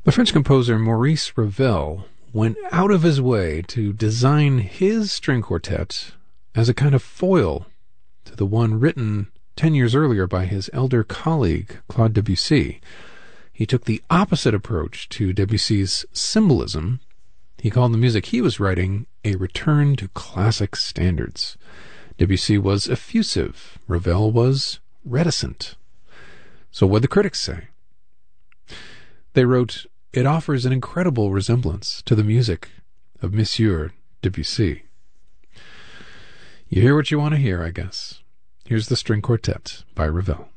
The French composer Maurice Ravel went out of his way to design his string quartet as a kind of foil to the one written 10 years earlier by his elder colleague, Claude Debussy. He took the opposite approach to Debussy's symbolism. He called the music he was writing a return to classic standards. Debussy was effusive. Ravel was reticent. So what'd the critics say? They wrote, "It offers an incredible resemblance to the music of Monsieur Debussy." You hear what you want to hear, I guess. Here's the String Quartet by Ravel.